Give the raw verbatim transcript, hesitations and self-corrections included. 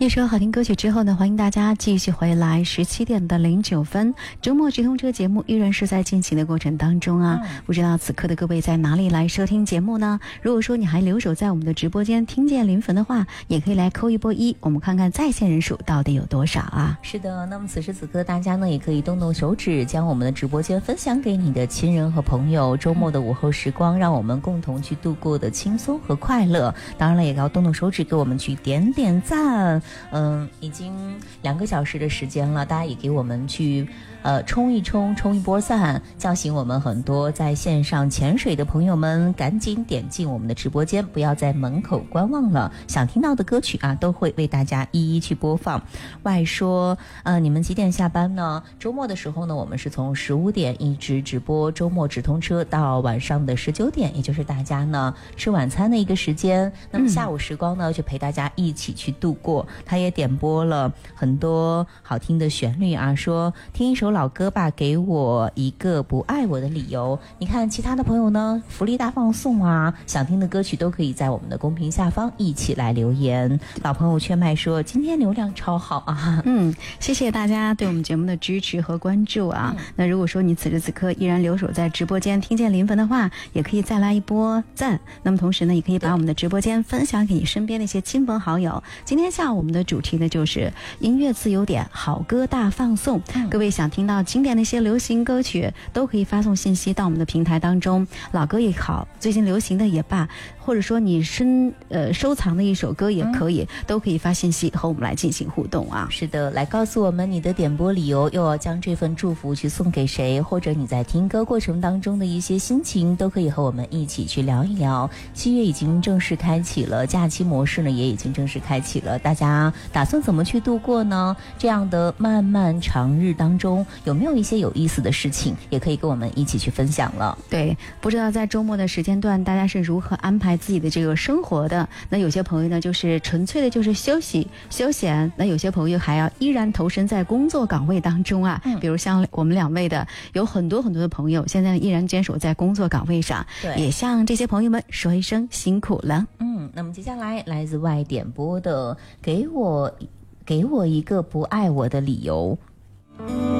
一首好听歌曲之后呢，欢迎大家继续回来。十七点的零九分，周末直通车节目依然是在进行的过程当中啊。嗯、不知道此刻的各位在哪里来收听节目呢？如果说你还留守在我们的直播间，听见临汾的话，也可以来扣一波一，我们看看在线人数到底有多少啊？ 是的，那么此时此刻，大家呢也可以动动手指，将我们的直播间分享给你的亲人和朋友。周末的午后时光，让我们共同去度过的轻松和快乐。当然了，也要动动手指给我们去点点赞。嗯，已经两个小时的时间了，大家也给我们去呃冲一冲，冲一波赞，叫醒我们很多在线上潜水的朋友们，赶紧点进我们的直播间，不要在门口观望了。想听到的歌曲啊，都会为大家一一去播放。外说，呃，你们几点下班呢？周末的时候呢，我们是从十五点一直直播周末直通车到晚上的十九点，也就是大家呢吃晚餐的一个时间。那么下午时光呢，就陪大家一起去度过。他也点播了很多好听的旋律啊，说听一首老歌吧，给我一个不爱我的理由。你看其他的朋友呢，福利大放送啊，想听的歌曲都可以在我们的公屏下方一起来留言。老朋友圈麦说今天流量超好啊， 嗯，谢谢大家对我们节目的支持和关注啊。嗯、那如果说你此时此刻依然留守在直播间，听见临汾的话，也可以再来一波赞。那么同时呢，也可以把我们的直播间分享给你身边的一些亲朋好友。今天下午我们的主题呢就是音乐自由点，好歌大放送。嗯、各位想听到经典的一些流行歌曲，都可以发送信息到我们的平台当中。老歌也好，最近流行的也罢，或者说你深呃收藏的一首歌也可以，嗯、都可以发信息和我们来进行互动啊。 是的，来告诉我们你的点播理由，又要将这份祝福去送给谁，或者你在听歌过程当中的一些心情，都可以和我们一起去聊一聊。七月已经正式开启了，假期模式呢也已经正式开启了，大家打算怎么去度过呢？这样的漫漫长日当中，有没有一些有意思的事情，也可以跟我们一起去分享了。 对，不知道在周末的时间段，大家是如何安排自己的这个生活的？那有些朋友呢，就是纯粹的就是休息休闲；那有些朋友还要依然投身在工作岗位当中啊。嗯、比如像我们两位的，有很多很多的朋友，现在依然坚守在工作岗位上。对，也向这些朋友们说一声辛苦了。 嗯，那么接下来来自外点播的，给我给我一个不爱我的理由。